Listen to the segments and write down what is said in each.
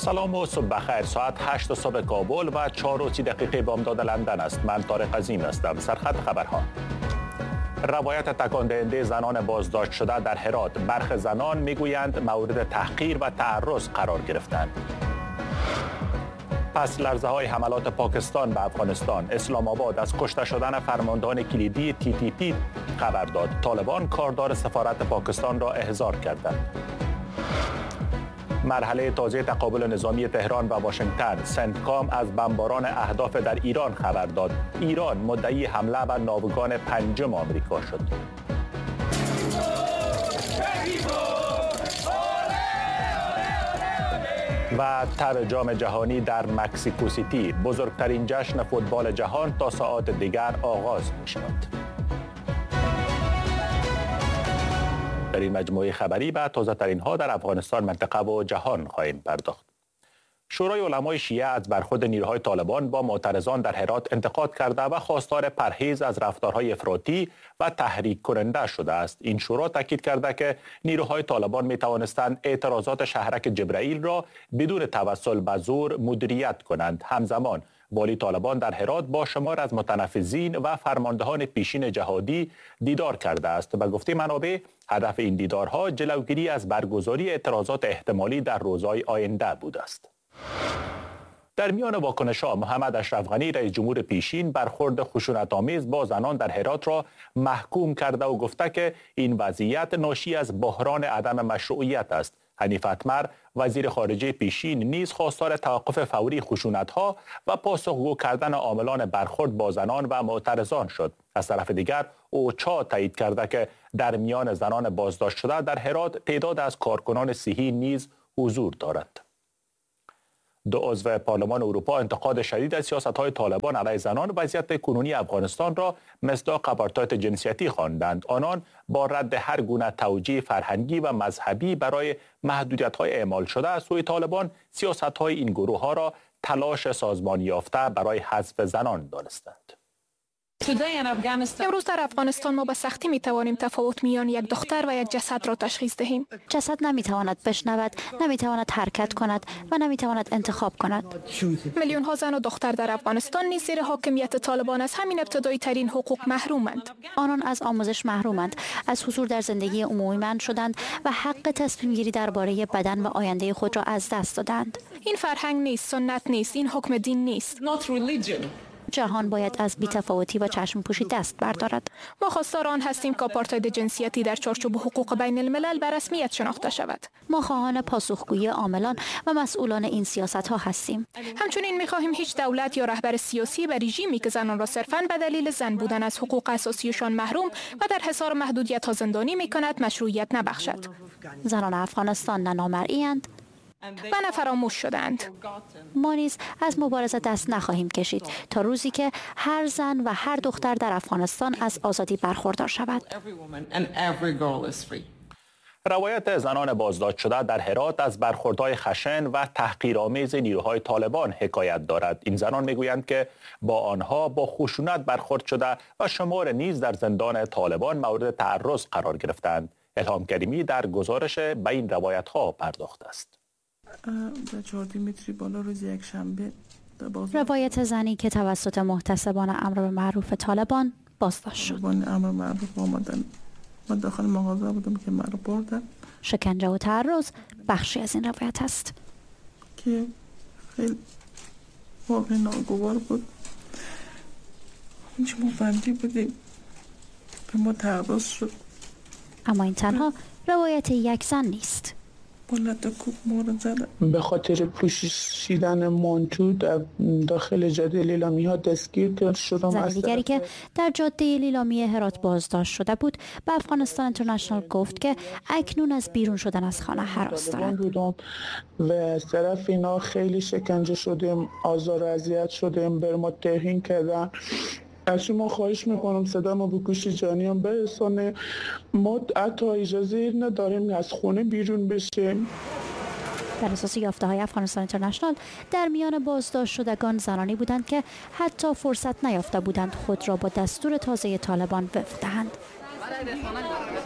سلام و صبح بخیر. ساعت 8 صبح کابل و 4:30 بامداد لندن است. من طارق عظیم هستم. سرخط خبرها. روایت تکان دهنده زنان بازداشت شده در هرات. برخی زنان میگویند مورد تحقیر و تعرض قرار گرفتند. پس لرزه های حملات پاکستان به افغانستان. اسلام آباد از کشته شدن فرماندهان کلیدی TTP خبر داد. طالبان کاردار سفارت پاکستان را احضار کردند. مرحله تازه تقابل نظامی تهران و واشنگتن. سنتکام از بمباران اهداف در ایران خبر داد. ایران مدعی حمله بر ناوگان پنجم آمریکا شد. و تر جام جهانی در مکزیکو سیتی. بزرگترین جشن فوتبال جهان تا ساعات دیگر آغاز می شود. در این مجموعه خبری به تازه ترین ها در افغانستان، منطقه و جهان خواهیم پرداخت. شورای علمای شیعه از برخورد نیروهای طالبان با معترضان در هرات انتقاد کرده و خواستار پرهیز از رفتارهای افراطی و تحریک کننده شده است. این شورا تاکید کرده که نیروهای طالبان می توانستند اعتراضات شهرک جبرائیل را بدون توسل به زور مدیریت کنند. همزمان والی طالبان در هرات با شمار از متنفذین و فرماندهان پیشین جهادی دیدار کرده است. به گفته منابع هدف این دیدارها جلوگیری از برگزاری اعتراضات احتمالی در روزهای آینده بوده است. در میان واکنش‌ها محمد اشرف غنی رئیس جمهور پیشین برخورد خشونت‌آمیز با زنان در هرات را محکوم کرده و گفته که این وضعیت ناشی از بحران عدم مشروعیت است. حنیف اتمر وزیر خارجه پیشین نیز خواستار توقف فوری خشونت‌ها و پاسخگو کردن عاملان برخورد با زنان و معترضان شد. از طرف دیگر اوچا تایید کرده که در میان زنان بازداشت شده در هرات تعداد از کارکنان صحی نیز حضور دارند. دو عضو پارلمان اروپا انتقاد شدید از سیاست‌های طالبان علیه زنان و وضعیت کنونی افغانستان را مصداق آپارتاید جنسیتی خواندند. آنان با رد هر گونه توجیه فرهنگی و مذهبی برای محدودیت‌های اعمال شده از سوی طالبان، سیاست‌های این گروه‌ها را تلاش سازمانی یافته برای حذف زنان دانستند. امروز در افغانستان ما به سختی می توانیم تفاوت میان یک دختر و یک جسد را تشخیص دهیم. جسد نمی تواند بشنود، نمی تواند حرکت کند و نمی تواند انتخاب کند. میلیون ها زن و دختر در افغانستان نیز زیر حاکمیت طالبان از همین ابتدایی ترین حقوق محرومند. آنان از آموزش محرومند، از حضور در زندگی عمومی منع شدند و حق تصمیم گیری درباره بدن و آینده خود را از دست دادند. این فرهنگ نیست، سنت نیست، این حکم دین نیست. جهان باید از بی‌تفاوتی و چشم پوشی دست بردارد. ما خواستار آن هستیم که آپارتاید جنسیتی در چارچوب حقوق بین الملل به رسمیت شناخته شود. ما خواهان پاسخگویی عاملان و مسئولان این سیاست‌ها هستیم. همچنین می‌خواهیم هیچ دولت یا رهبر سیاسی و رژیمی که زنان را صرفاً به دلیل زن بودن از حقوق اساسیشان محروم و در حصار محدودیت‌ها زندانی می‌کند مشروعیت نبخشد. زنان افغانستان نه نامرئی‌اند و نه فراموش شدند. ما نیز از مبارزه دست نخواهیم کشید تا روزی که هر زن و هر دختر در افغانستان از آزادی برخوردار شود. روایت زنان بازداشت شده در هرات از برخوردهای خشن و تحقیرآمیز نیروهای طالبان حکایت دارد. این زنان میگویند که با آنها با خشونت برخورد شده و شمار نیز در زندان طالبان مورد تعرض قرار گرفتند. الهام کریمی در گزارش به این روایت‌ها پرداخته است. روایت زنی که توسط محتسبان امر به معروف طالبان بازداشت شد. من داخل مغازه بودم که مرا بردن. شکنجه و تعرض بخشی از این روایت است که خیلی واقعا ناگوار بود. هیچ مفندی بودیم به ما تعرض شد. اما این تنها روایت یک زن نیست. به خاطر پوشیدن مانتو در داخل جاده لیلامی ها دستگیر شدم. زن دیگری که در جاده لیلامی هرات بازداشت شده بود به افغانستان اینترنشنال گفت که اکنون از بیرون شدن از خانه هراس دارد و از طرف اینا خیلی شکنجه شدیم، آزار و اذیت شدیم، بر ما توهین کردن. از شما خواهش میکنم صدا ما به گوش جانی هم برسانه. ما حتی اجازه نداریم از خونه بیرون بشیم. در اساس یافته‌های افغانستان اینترنشنال در میان بازداشت شدگان زنانی بودند که حتی فرصت نیافته بودند خود را با دستور تازه طالبان وفق دهند.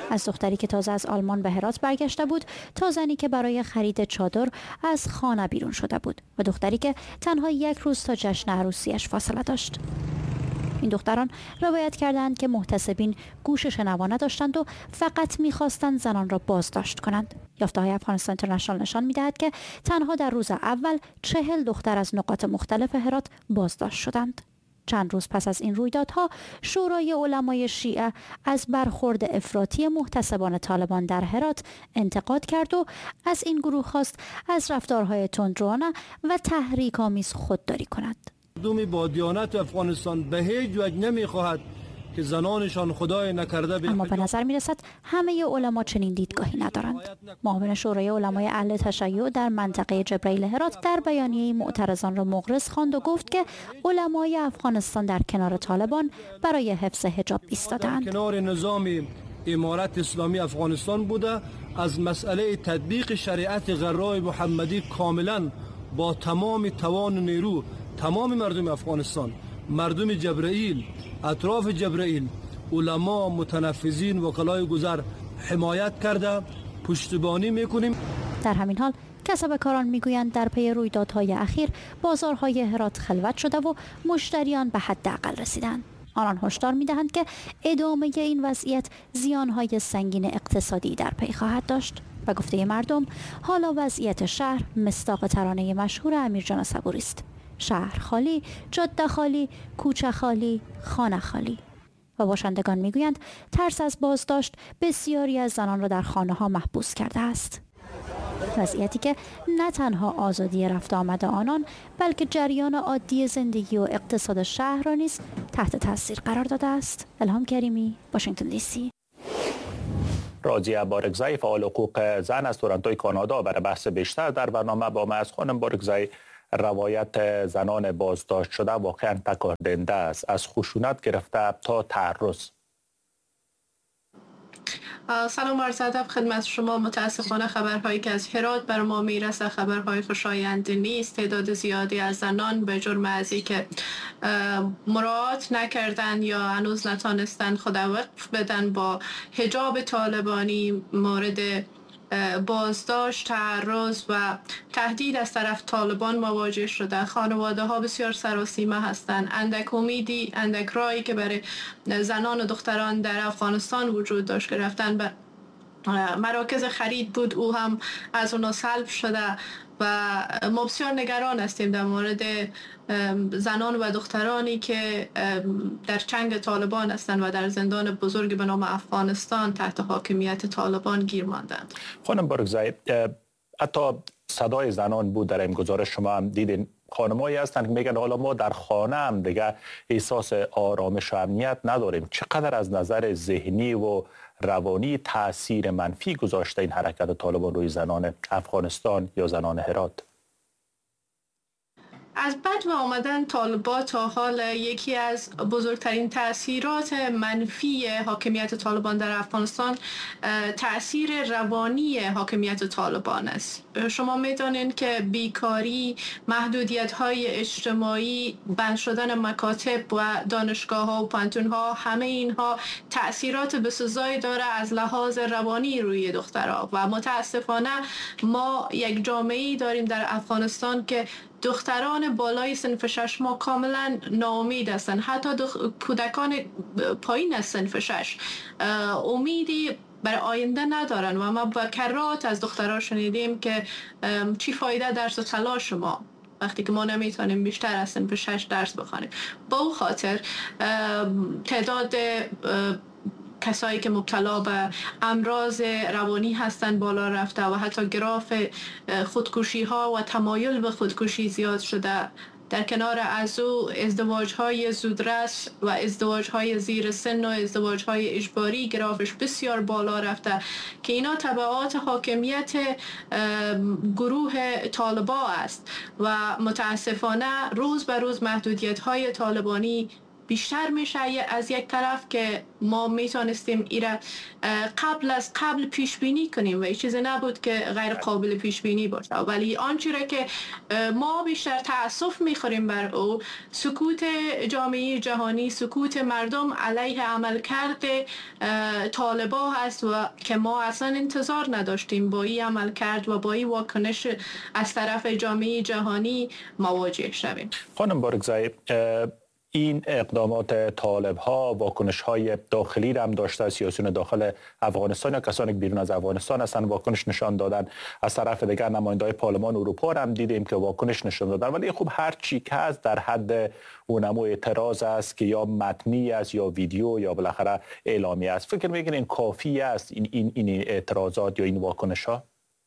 از دختری که تازه از آلمان به هرات برگشته بود تا زنی که برای خرید چادر از خانه بیرون شده بود و دختری که تنها 1 روز تا جشن عروسیش فاصله داشت. این دختران روایت کردند که محتسبین گوش شنوا نداشتند و فقط می‌خواستند زنان را بازداشت کنند. یافته‌های افغانستان اینترنشنال نشان می‌دهد که تنها در روز اول 40 دختر از نقاط مختلف هرات بازداشت شدند. چند روز پس از این رویدادها شورای علمای شیعه از برخورد افراطی محتسبان طالبان در هرات انتقاد کرد و از این گروه خواست از رفتارهای تندروانه و تحریک‌آمیز خودداری کند. مردم با دیانت افغانستان به هیچ وجه نمی‌خواهد که زنانشان خدای نکرده اما به نظر می‌رسد همه علما چنین دیدگاهی ندارند. معاون شورای علمای اهل تشیع در منطقه جبرائیل هرات در بیانیه معترضان را مغرض خواند و گفت که علمای افغانستان در کنار طالبان برای حفظ حجاب ایستاده‌اند. کنار نظام امارت اسلامی افغانستان بوده، از مسئله تطبیق شریعت غرای محمدی کاملا با تمام توان و نیرو تمام مردم افغانستان، مردم جبرائیل، اطراف جبرائیل، علما، متنفذین، وکلای گذر حمایت کرده، پشتیبانی میکنیم. در همین حال کسبکاران میگویند در پی رویدادهای اخیر بازارهای هرات خلوت شده و مشتریان به حداقل رسیدند. آنان هشدار میدهند که ادامه این وضعیت زیانهای سنگین اقتصادی در پی خواهد داشت. و گفته مردم حالا وضعیت شهر مصداق ترانه مشهور امیرجان صبوری است: شهر خالی، جاده خالی، کوچه خالی، خانه خالی. و باشندگان میگویند ترس از بازداشت بسیاری از زنان را در خانه ها محبوس کرده است. وضعیتی که نه تنها آزادی رفت آمد آنان بلکه جریان عادی زندگی و اقتصاد شهر را نیز تحت تاثیر قرار داده است. الهام کریمی، واشنگتن دی سی. راضیه بارگزئی فعال حقوق زن از تورنتوی کانادا برای بحث بیشتر در برنامه با ما است. خانم بارگزئی، روایت زنان بازداشت شده واقعا تکاندهنده است، از خشونت گرفته تا تعرض. سلام عرض ادب خدمت شما. متاسفانه خبرهایی که از هرات بر ما میرسه خبرهای خوشایند نیست. تعداد زیادی از زنان به جرم از اینکه مراعات نکردن یا هنوز نتانستن خود وقف بدن با حجاب طالبانی مورد بازداشت، تعرض و تهدید از طرف طالبان مواجه شده. خانواده ها بسیار سراسیمه هستند. اندک امیدی، اندک رایی که برای زنان و دختران در افغانستان وجود داشت که رفتن به مراکز خرید بود، او هم از اونا سلب شده و ما بسیار نگران هستیم در مورد زنان و دخترانی که در چنگ طالبان هستند و در زندان بزرگ به نام افغانستان تحت حاکمیت طالبان گیر ماندند. خانم بارگزئی، حتی صدای زنان بود در این گزارش شما هم دیدین، خانمایی هستند که میگن حالا ما در خانه هم دیگه احساس آرامش و امنیت نداریم. چقدر از نظر ذهنی و روانی تأثیر منفی گذاشته این حرکت طالبان روی زنان افغانستان یا زنان هرات؟ از بد و آمدن طالبان تا حال یکی از بزرگترین تأثیرات منفی حاکمیت طالبان در افغانستان تأثیر روانی حاکمیت طالبان است. شما می‌دانید که بیکاری، محدودیت‌های اجتماعی، بند شدن مکاتب و دانشگاه‌ها و پانتون‌ها، همه اینها تأثیرات بسزایی داره از لحاظ روانی روی دخترها و متاسفانه ما یک جامعه‌ای داریم در افغانستان که دختران بالای صنف 6 ما کاملا ناامید هستند. حتی کودکان پایین از صنف 6 امیدی برای آینده ندارن و ما با کرات از دخترها شنیدیم که چی فایده درس و تلاش ما وقتی که ما نمیتونیم بیشتر از صنف 6 درس بخوانیم. با اون خاطر تعداد کسایی که مبتلا به امراض روانی هستند بالا رفته و حتی گراف خودکشی ها و تمایل به خودکشی زیاد شده. در کنار از او ازدواج‌های زودرس و ازدواج‌های زیر سن و ازدواج‌های اجباری گرافش بسیار بالا رفته که اینا تبعات حاکمیت گروه طالبان است و متاسفانه روز به روز محدودیت‌های طالبانی بیشتر میشه از یک طرف که ما میتونستیم ایره قبل پیش بینی کنیم و این چیزی نبود که غیر قابل پیش بینی باشه، ولی آنچه را که ما بیشتر تأسف میخوریم بر او سکوت جامعه جهانی، سکوت مردم علیه عملکرد طالبان هست و که ما اصلا انتظار نداشتیم با این عملکرد و با این واکنش از طرف جامعه جهانی مواجه شویم. خانم بارگزایی، این اقدامات طالب ها واکنش های داخلی را هم داشته، سیاسیون داخل افغانستان یا کسانی که بیرون از افغانستان هستن واکنش نشان دادن. از طرف دیگر نماینده‌های پارلمان اروپا هم دیدیم که واکنش نشان دادن، ولی خب هر چی که هست در حد اونمو اعتراض است که یا متنی است یا ویدیو یا بالاخره اعلامی است. فکر می‌کنین این کافی است این اعتراضات یا این واکنش ها؟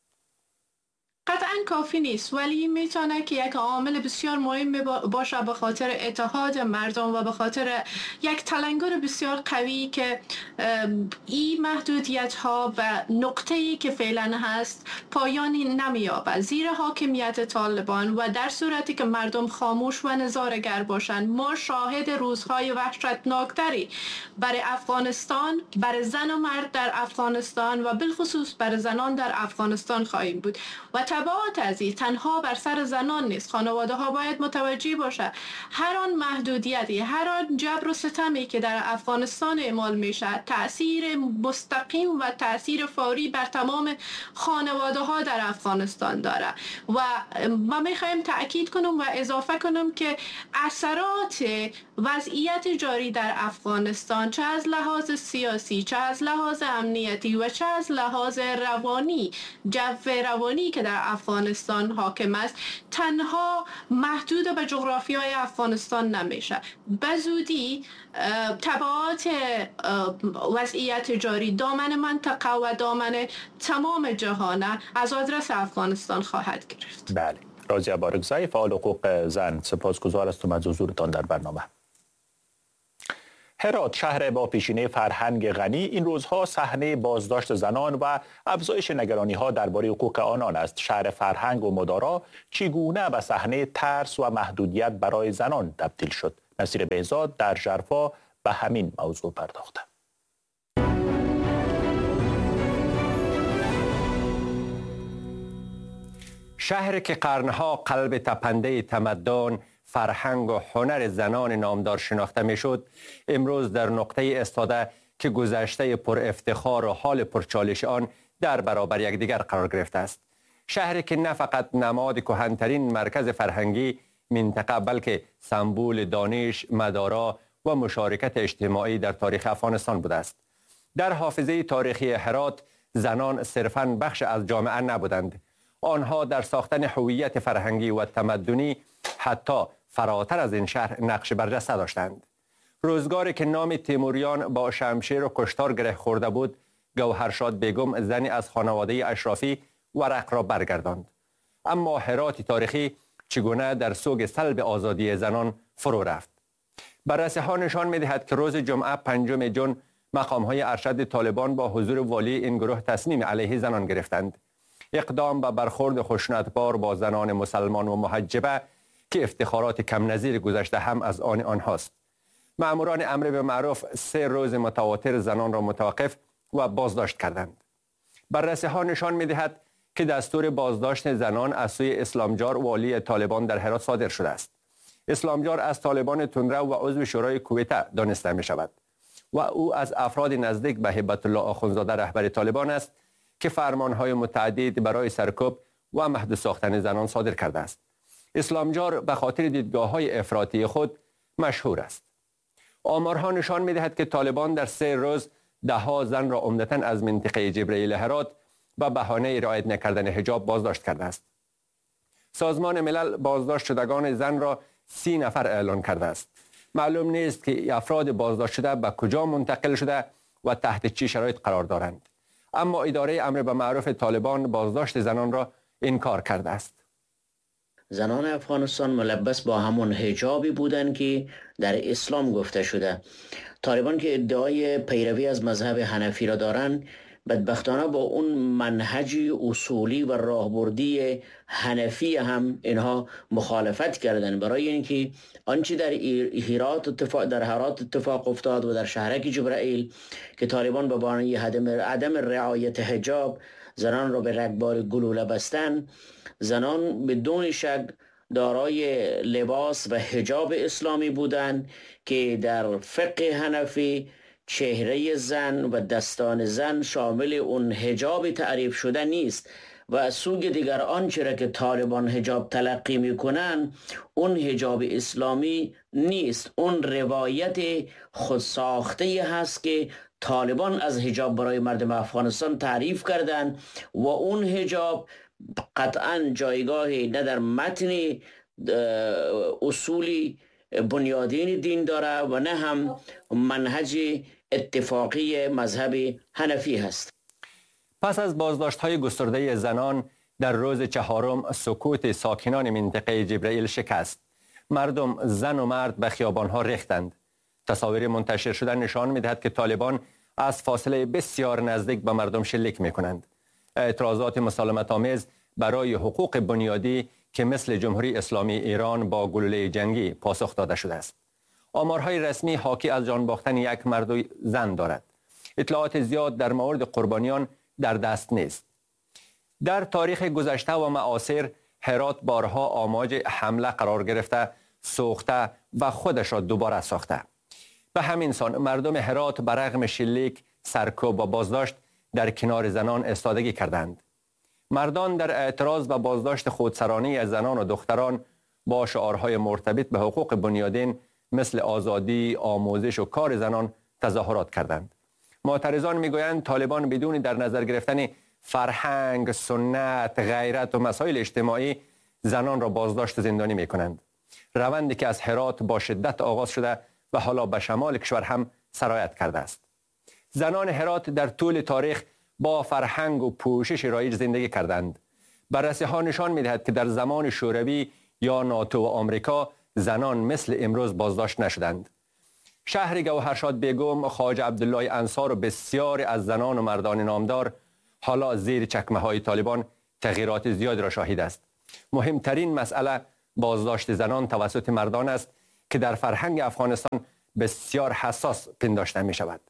قطعا کافی نیست، ولی میتونه که یک عامل بسیار مهم باشه به خاطر اتحاد مردم و به خاطر یک تلنگر بسیار قوی که این محدودیت ها به نقطه‌ای که فعلا هست پایانی نمی‌یابد زیر حاکمیت طالبان و در صورتی که مردم خاموش و نظاره‌گر باشند ما شاهد روزهای وحشتناکتری برای افغانستان، برای زن و مرد در افغانستان و بالخصوص برای زنان در افغانستان خواهیم بود و تبعات از این تنها بر سر زنان نیست. خانواده ها باید متوجه باشه هر آن محدودیتی، هر آن جبر و ستمی که در افغانستان اعمال میشه تأثیر مستقیم و تأثیر فوری بر تمام خانواده ها در افغانستان داره و ما میخوایم تأکید کنم و اضافه کنم که اثرات وضعیت جاری در افغانستان چه از لحاظ سیاسی، چه از لحاظ امنیتی و چه از لحاظ روانی، جو روانی که در افغانستان حاکم است تنها محدود به جغرافیای افغانستان نمیشه. به زودی تبعات وضعیت جاری دامن منطقه و دامن تمام جهان از آدرس افغانستان خواهد گرفت. بله. راضیه بارگزایی، فعال حقوق زن، سپاسگزار هستم از حضورتان در برنامه. هرات، شهر با پیشینه فرهنگ غنی، این روزها صحنه بازداشت زنان و افزایش نگرانی‌ها درباره حقوق آنان است. شهر فرهنگ و مدارا چگونه به صحنه ترس و محدودیت برای زنان تبدیل شد؟ نصیر بهزاد در ژرفا به همین موضوع پرداخته. شهری که قرنها قلب تپنده تمدن، فرهنگ و هنر زنان نامدار شناخته میشد، امروز در نقطه ایستاده که گذشته پر افتخار و حال پرچالش آن در برابر یکدیگر قرار گرفته است. شهری که نه فقط نماد کهن‌ترین مرکز فرهنگی منطقه بلکه سمبل دانش، مدارا و مشارکت اجتماعی در تاریخ افغانستان بوده است. در حافظه تاریخی هرات زنان صرفاً بخش از جامعه نبودند. آنها در ساختن هویت فرهنگی و تمدنی حتی فراتر از این شهر نقش برجسته داشتند. روزگاری که نام تیموریان با شمشیر و کشتار گره خورده بود، گوهرشاد بیگم زنی از خانواده اشرافی ورق را برگرداند. اما هرات تاریخی چگونه در سوگ سلب آزادی زنان فرو رفت؟ بررسی ها نشان می‌دهد که روز جمعه 5 ژوئن مقام‌های ارشد طالبان با حضور والی این گروه تصمیم علیه زنان گرفتند. اقدام به برخورد خشونتبار با زنان مسلمان و محجبه که افتخارات کم نظیر گذشته هم از آن آنهاست. مأموران امر به معروف 3 روز متواتر زنان را متوقف و بازداشت کردند. بررسی ها نشان می‌دهد که دستور بازداشت زنان از سوی اسلامجار والی طالبان در هرات صادر شده است. اسلامجار از طالبان تندرو و عضو شورای کویته دانسته می شود و او از افراد نزدیک به هیبت الله آخوندزاده رهبر طالبان است که فرمانهای متعدد برای سرکوب و محدود ساختن زنان صادر کرده است. اسلامجار به خاطر دیدگاه‌های افراطی خود مشهور است. آمارها نشان می‌دهد که طالبان در 3 روز 10 زن را عمدتاً از منطقه جبرئیل هرات به بهانه رعایت نکردن حجاب بازداشت کرده است. سازمان ملل بازداشت شدگان زن را 30 نفر اعلام کرده است. معلوم نیست که افراد بازداشت شده به کجا منتقل شده و تحت چه شرایط قرار دارند. اما اداره امر به معروف طالبان بازداشت زنان را انکار کرده است. زنان افغانستان ملبس با همون حجابی بودند که در اسلام گفته شده. طالبان که ادعای پیروی از مذهب حنفی را دارند بدبختانه با اون منهج اصولی و راهبردی حنفی هم اینها مخالفت کردن، برای اینکه آنچه در هرات اتفاق افتاد و در شهرک جبرائیل که طالبان به بهانه عدم رعایت حجاب زنان را به رگبار گلوله بستن، زنان بدون شک دارای لباس و حجاب اسلامی بودند که در فقه حنفی چهره زن و دستان زن شامل اون حجاب تعریف شده نیست و از سوی دیگر آنچه را که طالبان حجاب تلقی میکنن اون حجاب اسلامی نیست، اون روایت خودساخته هست که طالبان از حجاب برای مردم افغانستان تعریف کردن و اون حجاب قطعا جایگاهی نه در متن اصولی بنیادین دین داره و نه هم منهج اتفاقی مذهب حنفی هست. پس از بازداشت‌های گسترده زنان در روز چهارم سکوت ساکنان منطقه جبرائیل شکست. مردم زن و مرد به خیابان‌ها ریختند. تصاویر منتشر شده نشان می‌دهد که طالبان از فاصله بسیار نزدیک به مردم شلیک می‌کنند. اعتراضات مسالمت‌آمیز برای حقوق بنیادی که مثل جمهوری اسلامی ایران با گلوله جنگی پاسخ داده شده است. آمارهای رسمی حاکی از جان باختن یک مرد و زن دارد. اطلاعات زیاد در مورد قربانیان در دست نیست. در تاریخ گذشته و معاصر هرات بارها آماج حمله قرار گرفته، سوخته و خودش را دوباره ساخته. به همین سان مردم هرات بر رغم شلیک، سرکوب و بازداشت در کنار زنان ایستادگی کردند. مردان در اعتراض و بازداشت خودسرانه زنان و دختران با شعارهای مرتبط به حقوق بنیادین مثل آزادی، آموزش و کار زنان تظاهرات کردند. معترضان میگویند طالبان بدون در نظر گرفتن فرهنگ، سنت، غیرت و مسائل اجتماعی زنان را بازداشت زندانی میکنند. روندی که از هرات با شدت آغاز شده و حالا به شمال کشور هم سرایت کرده است. زنان هرات در طول تاریخ با فرهنگ و پوشش رایج زندگی کردند. بررسی ها نشان میدهد که در زمان شوروی یا ناتو و آمریکا زنان مثل امروز بازداشت نشدند. شهر گوهرشاد بیگم، خواجه عبدالله انصار و بسیاری از زنان و مردان نامدار حالا زیر چکمه های طالبان تغییرات زیادی را شاهد است. مهمترین مسئله بازداشت زنان توسط مردان است که در فرهنگ افغانستان بسیار حساس پنداشته می شود.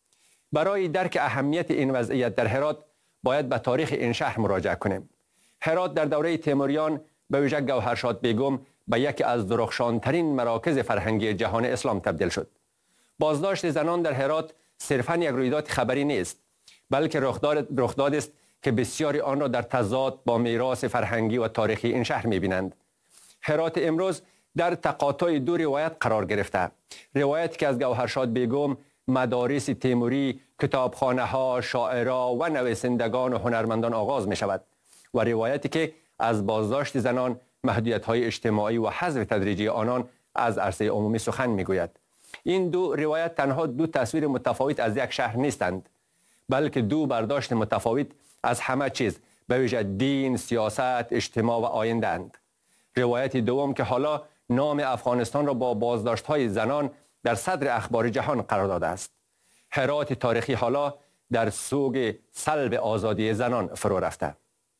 برای درک اهمیت این وضعیت در هرات باید به تاریخ این شهر مراجعه کنیم. هرات در دوره تیموریان به ویژه گوهرشاد بیگم به یکی از درخشانترین مراکز فرهنگی جهان اسلام تبدیل شد. بازداشت زنان در هرات صرفاً یک رویداد خبری نیست، بلکه رخداد است که بسیاری آن را در تضاد با میراث فرهنگی و تاریخی این شهر می‌بینند. هرات امروز در تقاطع دو روایت قرار گرفته. روایتی که از گوهرشاد بیگم، مدارس تیموری، کتابخانه‌ها، شاعران و نویسندگان و هنرمندان آغاز می شود و روایتی که از بازداشت زنان، محدودیت‌های اجتماعی و حذف تدریجی آنان از عرصه عمومی سخن می‌گوید. این دو روایت تنها دو تصویر متفاوت از یک شهر نیستند، بلکه دو برداشت متفاوت از همه چیز، به ویژه دین، سیاست، اجتماع و آینده اند. روایت دوم که حالا نام افغانستان را با بازداشت‌های زنان در صدر اخبار جهان قرار داده است. هرات تاریخی حالا در سوگ سلب آزادی زنان فرو رفته.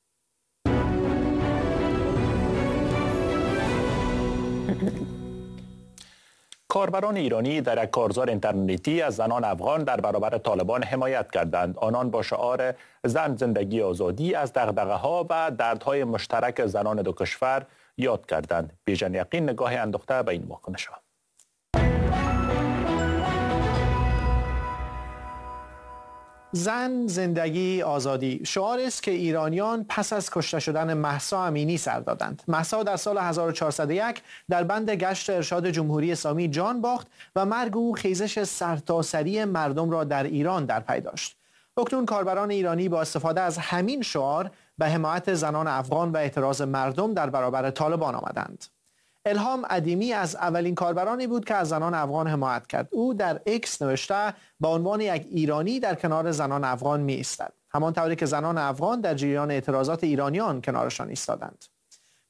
کاربران ایرانی در یک کارزار اینترنتی از زنان افغان در برابر طالبان حمایت کردند. آنان با شعار زن زندگی آزادی از دغدغه‌ها و دردهای مشترک زنان دو کشور یاد کردند. بیژن یقین نگاه اندوخته به این واکنش‌ها. زن زندگی آزادی شعاری است که ایرانیان پس از کشته شدن مهسا امینی سر دادند. مهسا در سال 1401 در بند گشت ارشاد جمهوری اسلامی جان باخت و مرگ او خیزش سرتاسری مردم را در ایران در پی داشت. اکنون کاربران ایرانی با استفاده از همین شعار به حمایت زنان افغان و اعتراض مردم در برابر طالبان آمدند. الهام ادیمی از اولین کاربرانی بود که از زنان افغان حمایت کرد. او در ایکس نوشته با عنوان یک ایرانی در کنار زنان افغان می ایستد، همانطوری که زنان افغان در جریان اعتراضات ایرانیان کنارشان ایستادند.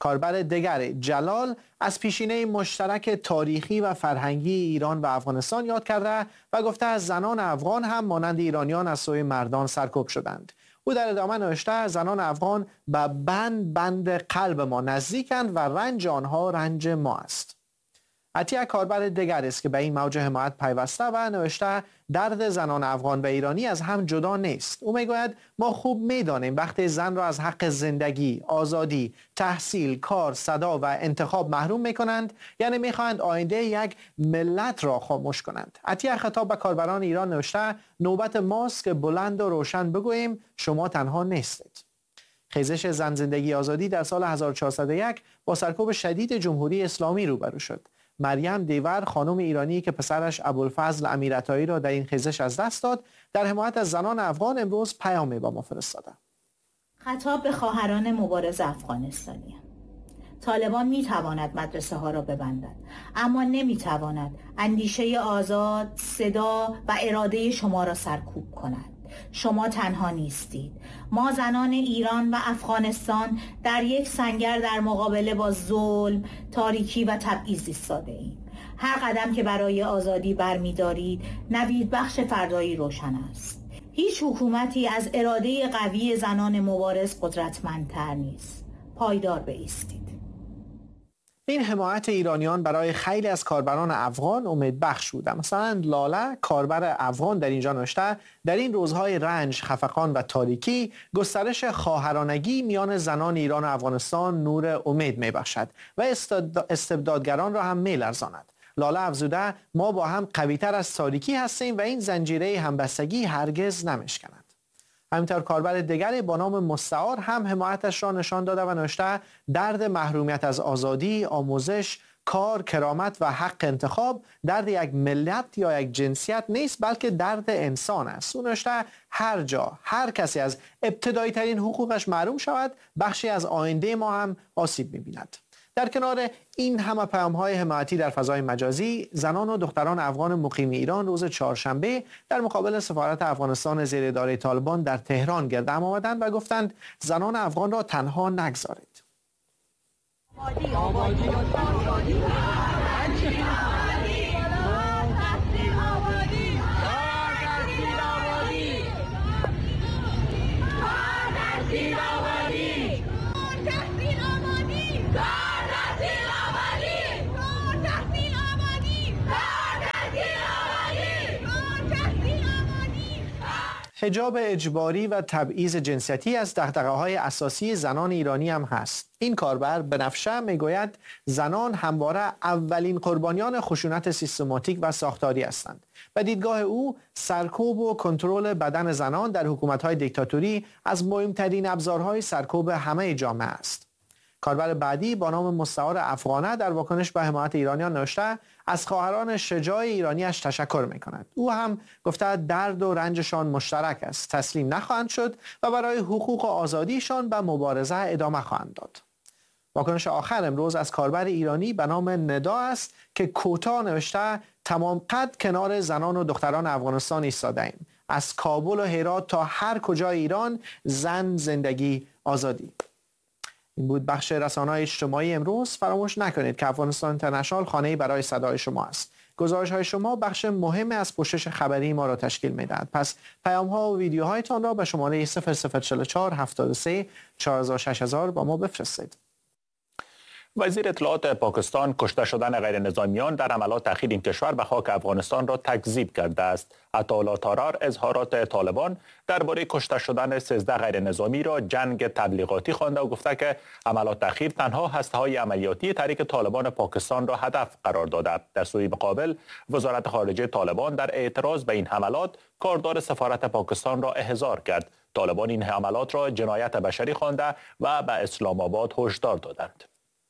کاربر دیگر جلال از پیشینه مشترک تاریخی و فرهنگی ایران و افغانستان یاد کرده و گفته از زنان افغان هم مانند ایرانیان از سوی مردان سرکوب شدند. او در ادامه نوشته زنان افغان به بند قلب ما نزدیکند و رنج آنها رنج ما است. عطیه کاربر دیگر است که به این موج حمایت پیوسته و نوشته درد زنان افغان و ایرانی از هم جدا نیست. او میگوید ما خوب میدانیم وقتی زن را از حق زندگی، آزادی، تحصیل، کار، صدا و انتخاب محروم میکنند، یعنی میخواهند آینده یک ملت را خاموش کنند. عطیه خطاب به کاربران ایران نوشته نوبت ماست که بلند و روشن بگوییم شما تنها نیستید. خیزش زن زندگی آزادی در سال 1401 با سرکوب شدید جمهوری اسلامی روبرو شد. مریم دیور خانم ایرانی که پسرش ابوالفضل امیرعطایی را در این خیزش از دست داد در حمایت از زنان افغان امروز پیامی با ما فرستاده. خطاب به خواهران مبارز افغانستانی: طالبان میتواند مدرسه ها را ببندد، اما نمیتواند اندیشه آزاد، صدا و اراده شما را سرکوب کند. شما تنها نیستید. ما زنان ایران و افغانستان در یک سنگر در مقابله با ظلم، تاریکی و تبعیض ایستاده ایم. هر قدم که برای آزادی برمی‌دارید نوید بخش فردایی روشن است. هیچ حکومتی از اراده قوی زنان مبارز قدرتمندتر نیست. پایدار بایستید. این حمایت ایرانیان برای خیلی از کاربران افغان امیدبخش بود. مثلا لاله کاربر افغان در اینجا نوشته در این روزهای رنج، خفقان و تاریکی گسترش خواهرانگی میان زنان ایران و افغانستان نور امید میبخشد و استبدادگران را هم میلرزاند. لاله افزوده ما با هم قویتر از تاریکی هستیم و این زنجیره همبستگی هرگز نمیشکند. همینطور کاربر دیگری با نام مستعار هم حمایتش را نشان داده و نوشته درد محرومیت از آزادی، آموزش، کار، کرامت و حق انتخاب درد یک ملت یا یک جنسیت نیست بلکه درد انسان است. او نوشته هر جا هر کسی از ابتدایی ترین حقوقش محروم شود بخشی از آینده ما هم آسیب می‌بیند. در کنار این همه پیام‌های حمایتی در فضای مجازی، زنان و دختران افغان مقیم ایران روز چهارشنبه در مقابل سفارت افغانستان زیر اداره طالبان در تهران گرد هم آمدند و گفتند زنان افغان را تنها نگذارید. حجاب اجباری و تبعیض جنسیتی از دغدغه‌های اساسی زنان ایرانی هم هست. این کاربر بنفشه میگوید زنان همواره اولین قربانیان خشونت سیستماتیک و ساختاری هستند. و دیدگاه او سرکوب و کنترل بدن زنان در حکومت‌های دیکتاتوری از مهمترین ابزارهای سرکوب همه جامعه است. کاربر بعدی با نام مستعار افغانه در واکنش به حمایت ایرانیان نوشته از خواهران شجاع ایرانیش تشکر می‌کند. او هم گفته درد و رنجشان مشترک است، تسلیم نخواهند شد و برای حقوق و آزادیشان به مبارزه ادامه خواهند داد. واکنش آخر امروز از کاربر ایرانی به نام ندا است که کوتاه نوشته تمام قد کنار زنان و دختران افغانستان ایستاده ایم. از کابل و هرات تا هر کجای ایران زن، زندگی، آزادی. این بود بخش رسانه‌های اجتماعی امروز. فراموش نکنید که افغانستان اینترنشنال خانه‌ای برای صدای شما است. گزارش‌های شما بخش مهم از پوشش خبری ما را تشکیل می‌دهد. پس پیام‌ها و ویدیوهایتان را به شماره 0044 73 4000 با ما بفرستید. وزیر اطلاعات پاکستان کشته شدن غیر نظامیان در حملات اخیر این کشور به خاک افغانستان را تکذیب کرده است. عطاالله تارار اظهارات طالبان درباره کشته شدن 13 غیر نظامی را جنگ تبلیغاتی خوانده و گفته که حملات اخیر تنها هسته‌های عملیاتی تحریک طالبان پاکستان را هدف قرار داده. در سوی مقابل وزارت خارجه طالبان در اعتراض به این حملات کاردار سفارت پاکستان را احضار کرد. طالبان این حملات را جنایت بشری خوانده و به اسلام آباد هشدار دادند.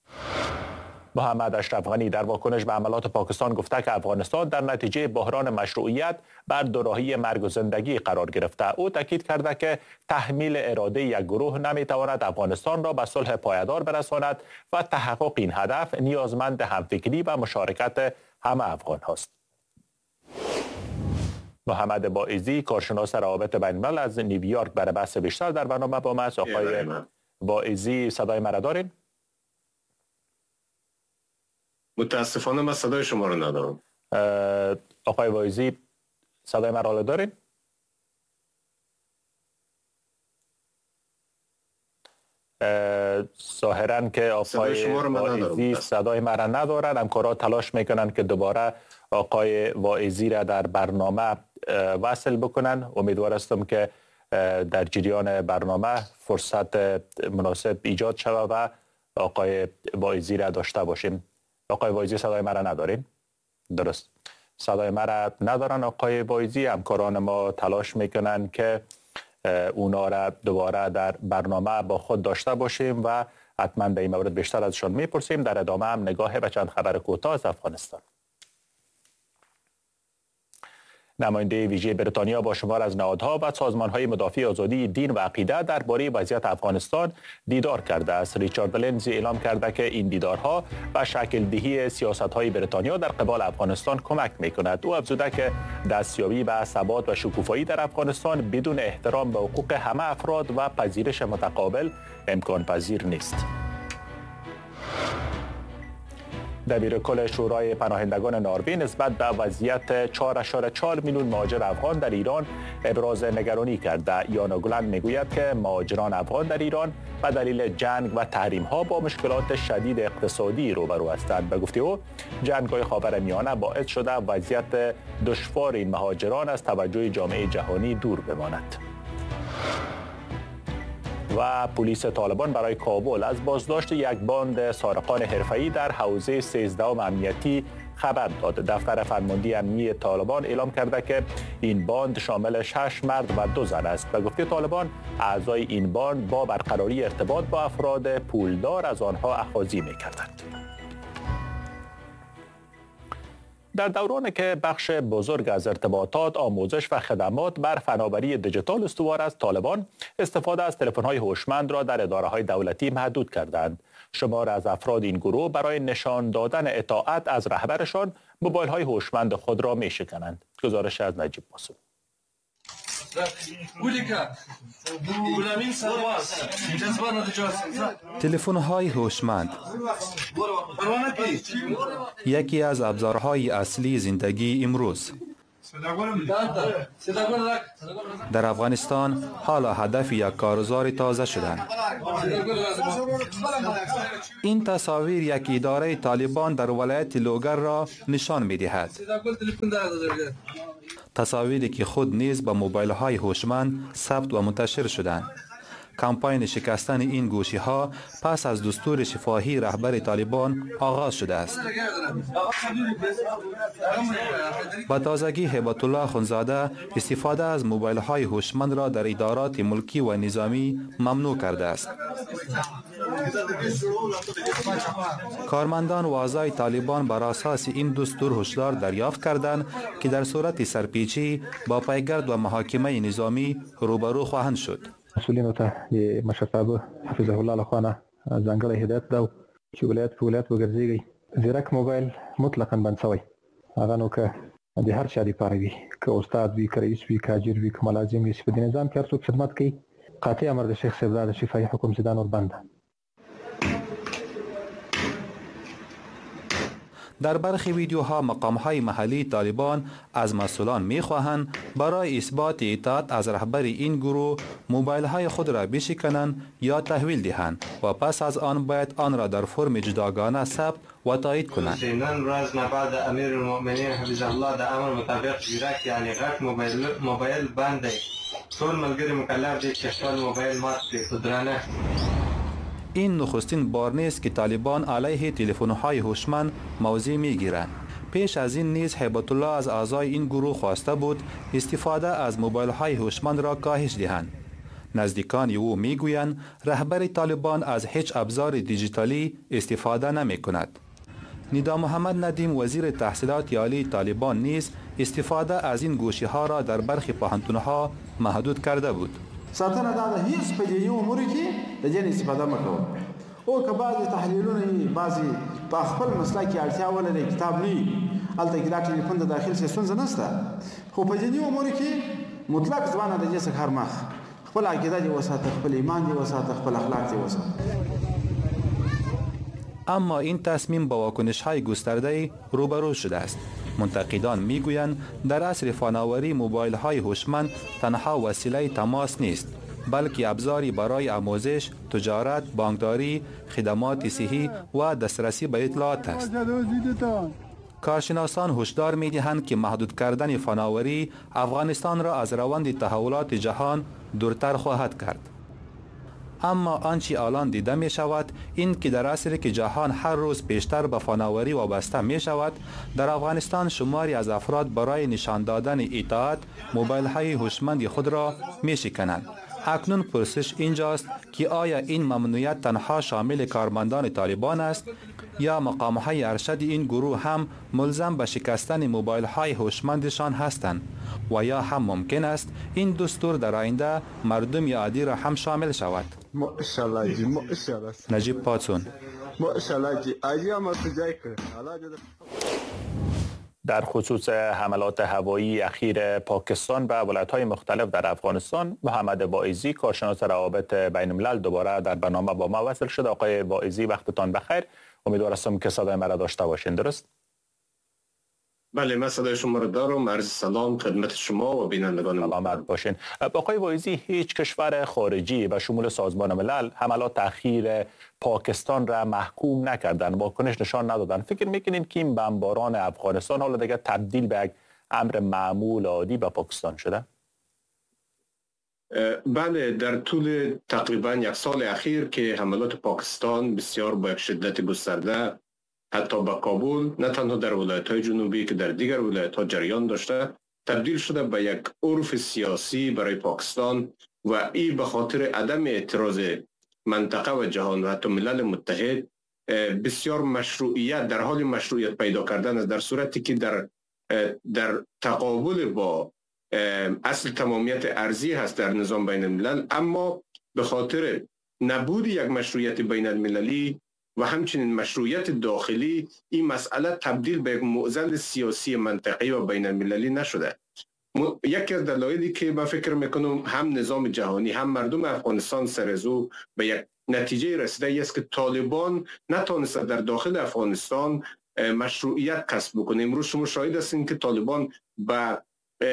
محمد اشرف غنی در واکنش به حملات پاکستان گفته که افغانستان در نتیجه بحران مشروعیت بر دوراهی مرگ و زندگی قرار گرفته. او تاکید کرده که تحمیل اراده یک گروه نمیتواند افغانستان را به صلح پایدار برساند و تحقق این هدف نیازمند همفکری و مشارکت همه افغان هاست. محمد باعزی کارشناس روابط بین الملل از نیویورک برای بحث بیشتر در برنامه با ما است. آقای باعزی صدای مرا دارین؟ متاسفانه من صدای شما رو ندارم. آقای وایزی صدای مرا رو دارین؟ ظاهرا که آقای واعظی صدای مرا ندارن. همکارا تلاش میکنن که دوباره آقای واعظی را در برنامه وصل بکنن. امیدوار هستم که در جریان برنامه فرصت مناسب ایجاد شود و آقای واعظی را داشته باشیم. آقای واعظی صدای مرا ندارین؟ درست، صدای مرا ندارن آقای واعظی. همکاران ما تلاش میکنن که اونا را دوباره در برنامه با خود داشته باشیم و حتما به این مورد بیشتر ازشان میپرسیم. در ادامه هم نگاه به چند خبر کوتاه از افغانستان. نماینده ویژه بریتانیا با شمار از نهادها و سازمان‌های مدافع آزادی دین و عقیده درباره وضعیت افغانستان دیدار کرده است. ریچارد لنزی اعلام کرده که این دیدارها به شکل دهی سیاست‌های بریتانیا در قبال افغانستان کمک می‌کند. او افزوده که دستیابی به ثبات و شکوفایی در افغانستان بدون احترام به حقوق همه افراد و پذیرش متقابل امکان پذیر نیست. دبیرکل شورای پناهندگان نروژ نسبت به وضعیت 4.4 میلیون مهاجر افغان در ایران ابراز نگرانی کرده. یانا گلند میگوید که مهاجران افغان در ایران به دلیل جنگ و تحریم‌ها با مشکلات شدید اقتصادی روبرو هستند. به گفته او جنگ‌های خاورمیانه باعث شده وضعیت دشوار این مهاجران از توجه جامعه جهانی دور بماند. و پلیس طالبان برای کابل از بازداشت یک باند سارقان حرفه‌ای در حوزه 13 امنیتی خبر داد. دفتر فرماندهی امنیتی طالبان اعلام کرده که این باند شامل 6 مرد و 2 زن است. به گفته طالبان اعضای این باند با برقراری ارتباط با افراد پولدار از آنها اخاذی می‌کردند. در دورانی که بخش بزرگ از ارتباطات، آموزش و خدمات بر فناوری دیجیتال استوار است، طالبان استفاده از تلفن‌های هوشمند را در اداره‌های دولتی محدود کردند. شمار از افراد این گروه برای نشان دادن اطاعت از رهبرشان موبایل‌های هوشمند خود را می‌شکنند. گزارش از نجیب ماسون. تلفن‌های هوشمند یکی از ابزارهای اصلی زندگی امروز در افغانستان حالا هدف یک کارزار تازه شدند. این تصاویر یک اداره طالبان در ولایت لوگر را نشان می‌دهد. تصاویری که خود نیز با موبایل‌های هوشمند ثبت و منتشر شدند. کمپاین شکستن این گوشی‌ها پس از دستور شفاهی رهبر طالبان آغاز شده است. با تازگی هیبت الله خونزاده استفاده از موبایل‌های هوشمند را در ادارات ملکی و نظامی ممنوع کرده است. کارمندان و اعضای طالبان بر اساس این دستور هشدار دریافت کردند که در صورت سرپیچی با پیگرد و محاکمه نظامی روبرو خواهند شد. مسئولینو ته د مشر صاحب حفظه الله لخوا ځانګړی هدایت ده چې ولایت په ولایت وګرځېږي. زیرک موبایل مطلقاً بند شوی. هغه نو که د هر چا لپاره وي، که استاد وي، که رئیس وي، که اجر وي، که ملازم وي، چې په دې نظام کې هر څوک خدمت کوي. قاطع امر د شیخ صاحب د شفاهي حکم زدان ور بنده. در برخی ویدیوها مقام‌های محلی طالبان از مسئولان می‌خواهند برای اثبات اطاعت از رهبر این گروه موبایل‌های خود را بشکنند یا تحویل دهند و پس از آن باید آن را در فرم جداگانه ثبت و تایید کنند. نن ورځ نه بعد امیر المؤمنین حفظ الله د امر مطابق زیرک یعنی غټ موبایل بند دی. ټول ملګری مکلف دي چې خپل موبایل مات کړي. درانه این نخستین بار نیست که طالبان علیه تلفن‌های هوشمند موضع می‌گیرند. پیش از این نیز هیبت الله از اعضای این گروه خواسته بود استفاده از موبایل‌های هوشمند را کاهش دهند. نزدیکان او می‌گویند رهبر طالبان از هیچ ابزار دیجیتالی استفاده نمی‌کند. ندا محمد ندیم وزیر تحصیلات عالی طالبان نیز استفاده از این گوشی‌ها را در برخی پوهنتون‌ها محدود کرده بود. ساتنه دا د هیڅ په دې امور کې د جن استفاده مکو او که بعضی تحلیلونه بعضی په خپل مسله کې اړتیا ولري کتاب نه الته کې دا ټلیفون د داخل څخه څنګه نشته خو په دې امور کې مطلق ځوانه د جنس هر مخ خپل عقیده دی وساته، خپل ایمان دی وساته، خپل اخلاق دی وساته. اما این تصمیم با واکنش‌های گسترده روبرو شده است. منتقدان میگویند در عصر فناوری موبایل‌های هوشمند تنها وسیله تماس نیست، بلکه ابزاری برای آموزش، تجارت، بانکداری، خدمات صحی و دسترسی به اطلاعات است. کارشناسان هشدار می‌دهند که محدود کردن فناوری افغانستان را از روند تحولات جهان دورتر خواهد کرد. اما آنچه الان دیده می شود این که در عصری که جهان هر روز بیشتر به فناوری وابسته می شود، در افغانستان شماری از افراد برای نشان دادن اطاعت موبایل های هوشمند خود را می شکنند. اکنون پرسش اینجاست که آیا این ممنوعیت تنها شامل کارمندان طالبان است یا مقام های ارشد این گروه هم ملزم به شکستن موبایل های هوشمندشان هستند و یا هم ممکن است این دستور در آینده مردم عادی را هم شامل شود؟ نجیب پاتسون. در خصوص حملات هوایی اخیر پاکستان به ولایت‌های مختلف در افغانستان، محمد واعظی کارشناس روابط بین الملل دوباره در برنامه با ما وصل شد. آقای واعظی وقتتان بخیر. امیدوارم که صدای مرا داشته باشین. درست؟ بله، من صدای شما را دارم. عرض سلام خدمت شما و بینندگان سلامت باشین. آقای واعظی، هیچ کشور خارجی به شمول سازمان ملل حملات اخیر پاکستان را محکوم نکردن، واکنش نشان ندادن. فکر میکنین که این بمباران افغانستان حالا دیگه تبدیل به یک امر معمول عادی به پاکستان شده؟ بله، در طول تقریبا یک سال اخیر که حملات پاکستان بسیار با یک شدت گسترده حتی به کابل، نه تنها در ولایت‌های جنوبی که در دیگر ولایت‌ها جریان داشته، تبدیل شده به یک عرف سیاسی برای پاکستان و این به خاطر عدم اعتراض منطقه و جهان و حتی ملل متحد بسیار مشروعیت در حال مشروعیت پیدا کردن است، در صورتی که در تقابل با اصل تمامیت ارضی هست در نظام بین الملل، اما به خاطر نبود یک مشروعیت بین المللی و همچنین مشروعیت داخلی این مسئله تبدیل به یک معضل سیاسی منطقه‌ای و بین المللی نشده. یکی از دلایلی که من فکر میکنم هم نظام جهانی هم مردم افغانستان سرزو به یک نتیجه رسیده است که طالبان نتونست در داخل افغانستان مشروعیت کسب بکنه. امروز شما شاهد هستین که طالبان به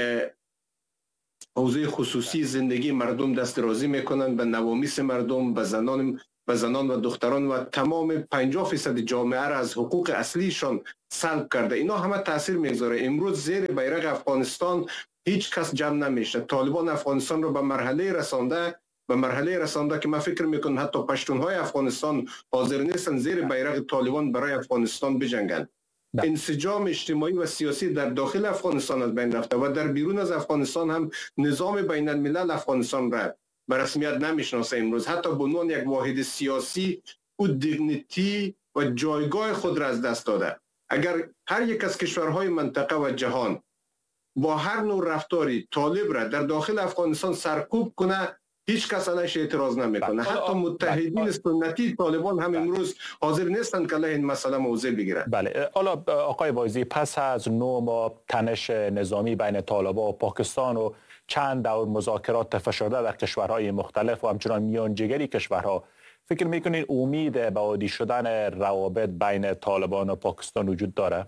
حوزه خصوصی زندگی مردم دست درازی میکنن، به نوامیس مردم، به زنان و دختران و تمام 50% جامعه را از حقوق اصلیشان سلب کرده. اینا همه تاثیر میگذاره. امروز زیر بیرق افغانستان هیچ کس جمع نمیشه. طالبان افغانستان رو به مرحله رسانده که من فکر میکنم حتی پشتونهای افغانستان حاضر نیستن زیر بیرق طالبان برای افغانستان بجنگن. انسجام اجتماعی و سیاسی در داخل افغانستان از بین رفته و در بیرون از افغانستان هم نظام بین الملل افغانستان را به رسمیت نمیشناسه. امروز حتی به عنوان یک واحد سیاسی او دیگنیتی و جایگاه خود را از دست داده. اگر هر یک از کشورهای منطقه و جهان با هر نوع رفتاری طالب را در داخل افغانستان سرکوب کنه، هیچ کس علیش اعتراض نمیکنه. حتی متحدین سنتی طالبان هم امروز حاضر نیستند که علیه این مسئله موضع بگیرند. بله، حالا آقای واعظی، پس از 9 ماه تنش نظامی بین طالبان و پاکستان و چند دور مذاکرات فشرده در کشورهای مختلف و همچنان میانجیگری کشورها، فکر میکنین امید به عادی شدن روابط بین طالبان و پاکستان وجود داره؟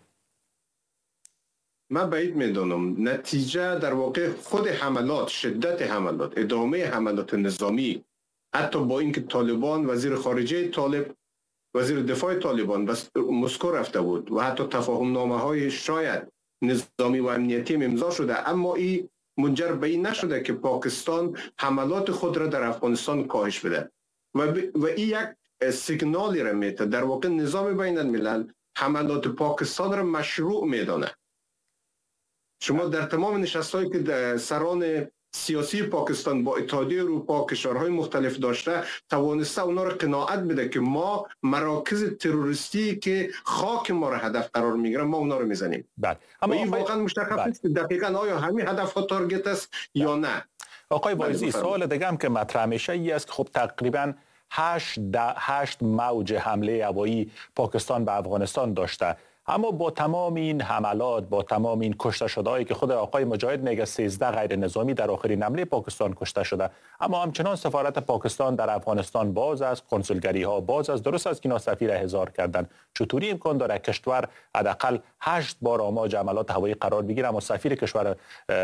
من بعید میدونم. نتیجه در واقع خود حملات، شدت حملات، ادامه حملات نظامی، حتی با اینکه طالبان، وزیر خارجه طالب، وزیر دفاع طالبان مسکو رفته بود و حتی تفاهم نامه های شاید نظامی و امنیتی امضا شده، اما این منجر به این نشده که پاکستان حملات خود را در افغانستان کاهش بده و این یک سیگنالی را میده. در واقع نظام بین الملل حملات پاکستان را مشروع میدانه. شما در تمام نشست‌هایی که سران سیاسی پاکستان با اتحادیه اروپا کشورهای مختلف داشته، توانسته اونا را قناعت بده که ما مراکز تروریستی که خاک ما را هدف قرار میگیرن ما اونا رو میزنیم. اما این واقعا مشخص است که دقیقاً آیا همین هدف ها تارگت است یا نه. آقای واعظی، سوال دیگه هم که مطرح میشه این است که خب تقریباً 8 موج حمله هوایی پاکستان به افغانستان داشته. اما با تمام این حملات، با تمام این کشته شده‌هایی که خود آقای مجاهد میگه 13 غیر نظامی در آخرین حمله پاکستان کشته شده، اما همچنان سفارت پاکستان در افغانستان باز است، کنسولگری ها باز است. درست است که اینا سفیر احضار کردن. چطوری امکان داره کشور حداقل 8 بار آماج حملات هوایی قرار بگیره اما سفیر کشور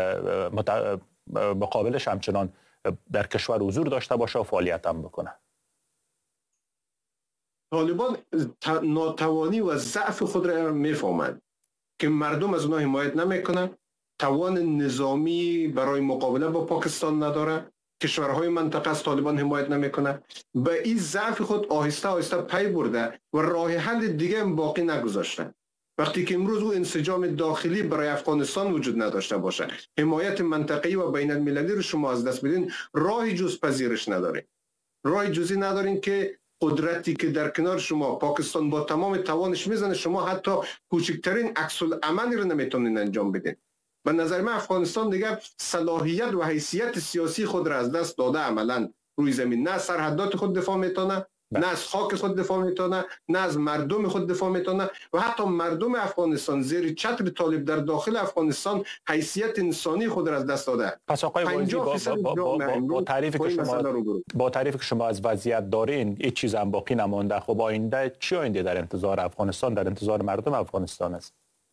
مقابلش همچنان در کشور حضور داشته باشه و فعالیت هم بکنه؟ طالبان ناتوانی و ضعف خود را میفهمند که مردم از اونها حمایت نمیکنن، توان نظامی برای مقابله با پاکستان نداره، کشورهای منطقه از طالبان حمایت نمیکنه. به این ضعف خود آهسته آهسته پی برده و راه حل دیگه باقی نگذاشته. وقتی که امروز او انسجام داخلی برای افغانستان وجود نداشته باشه، حمایت منطقه‌ای و بین المللی رو شما از دست بدین، راه جز پذیرش ندارین. راه جزی ندارین که قدرتی که در کنار شما پاکستان با تمام توانش میزنه، شما حتی کوچکترین عکس العملی رو نمیتونین انجام بدین. به نظر من افغانستان دیگر صلاحیت و حیثیت سیاسی خود را از دست داده. عملا روی زمین نه سرحدات خود دفاع میتونه، نه از خاک خود دفاع میتونه، نه از مردم خود دفاع میتونه و حتی مردم افغانستان زیر چتر طالب در داخل افغانستان حیثیت انسانی خود را از دست داده. پس آقای وایزی با تعریفی که شما از وضعیت دارین هیچ چیز هم باقی نمانده. خب آینده چی آینده در انتظار افغانستان، در انتظار مردم افغانستان است؟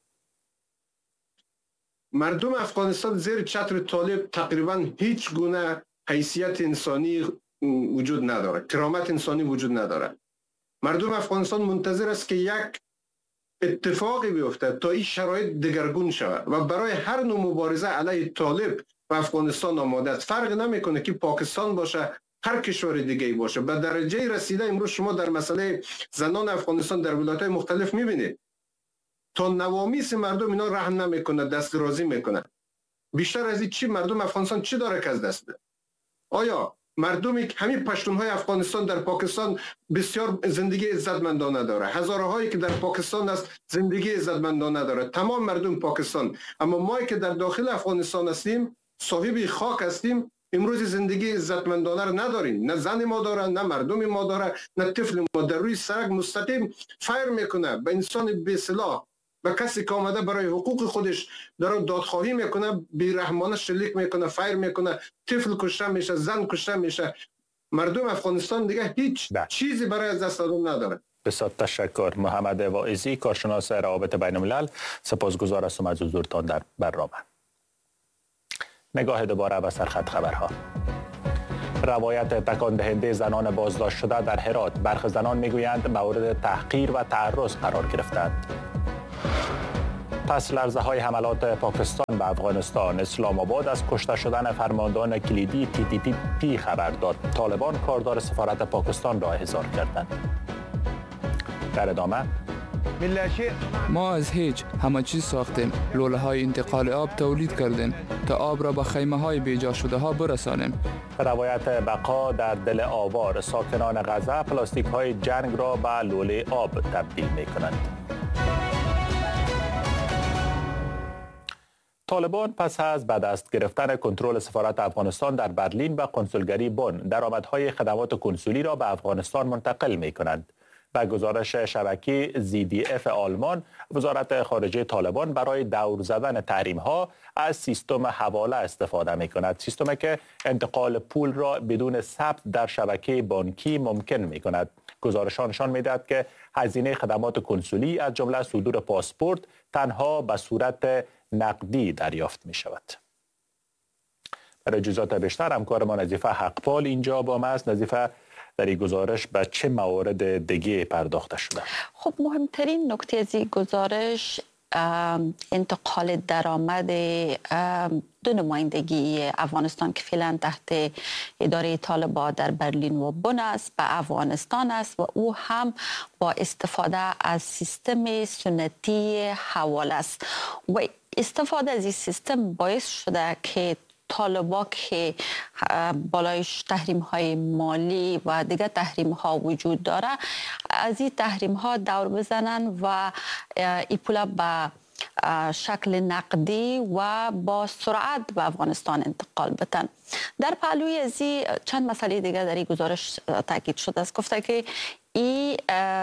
مردم افغانستان زیر چتر طالب تقریبا هیچ گونه حیثیت انسانی وجود نداره، کرامت انسانی وجود نداره. مردم افغانستان منتظر است که یک اتفاقی بیفته تا این شرایط دگرگون شود و برای هر نوع مبارزه علیه طالب و افغانستان آماده است. فرق نمیکنه که پاکستان باشه، هر کشور دیگه باشه. به درجه رسیده امروز شما در مسئله زنان افغانستان در ولایت‌های مختلف میبینید تا نوامیس مردم اینا رحم نمیکنه، دست درازی میکنه. بیشتر از این چی مردم افغانستان چی داره که از دست بده؟ آیا مردمی که همین پشتونهای افغانستان در پاکستان بسیار زندگی عزتمندانه داره، هزارهایی که در پاکستان است زندگی عزتمندانه داره، تمام مردم پاکستان. اما ما که در داخل افغانستان هستیم، صاحب خاک هستیم، امروز زندگی عزتمندانه رو نداریم. نه زن ما داره، نه مردم ما داره، نه طفل ما. در روی سرک مستقیم فایر میکنه به انسان بی سلاح، به کسی که آمده برای حقوق خودش داره دادخواهی میکنه، بیرحمانه شلیک میکنه، فایر میکنه، طفل کشته میشه، زن کشته میشه. مردم افغانستان دیگه هیچ چیزی برای از دست دادن نداره. بسیار تشکر. محمد واعظی، کارشناس روابط بین الملل، سپاسگزار هستم از حضورتان در برنامه. نگاه دوباره به سرخط خبرها. روایت تکان دهنده زنان بازداشت شده در هرات. برخی زنان میگویند مورد تحقیر و تعرض قرار گرفتند. پس لرزه های حملات پاکستان به افغانستان، اسلام آباد از کشته شدن فرماندهان کلیدی TTP خبر داد. طالبان کاردار سفارت پاکستان را احضار کردند. در ادامه ما از هیچ همه چیز ساختیم. لوله های انتقال آب تولید کردیم تا آب را به خیمه های بیجا شده ها برسانیم. روایت بقا در دل آوار. ساکنان غزه پلاستیک های جنگ را به لوله آب تبدیل می کنند. طالبان پس از به دست گرفتن کنترل سفارت افغانستان در برلین و کنسولگری بن، درآمدهای خدمات کنسولی را به افغانستان منتقل می کنند. به گزارش شبکه ZDF آلمان، وزارت خارجه طالبان برای دور زدن تحریم‌ها از سیستم حواله استفاده می کند. سیستمی که انتقال پول را بدون ثبت در شبکه بانکی ممکن می کند. گزارشان نشان می‌دهد که هزینه خدمات کنسولی از جمله صدور پاسپورت تنها به صورت نقدی دریافت می شود. برای جزئیات بیشتر همکارمان نظیفه حقپال اینجا با ما است. نظیفه، در این گزارش به چه موارد دیگه پرداخته شده؟ خب مهمترین نکته از این گزارش انتقال درآمد دو نمایندگی افغانستان که فعلا تحت اداره طالبان در برلین و بن است به افغانستان است و او هم با استفاده از سیستم سنتی حواله است و استفاده از این سیستم باعث شده که طالبان که بالایش تحریم های مالی و دیگر تحریم ها وجود داره از این تحریم ها دور بزنن و این پول به شکل نقدی و با سرعت به افغانستان انتقال بدن. در پهلوی ازی چند مسئله دیگر در این گزارش تاکید شده است. گفته که این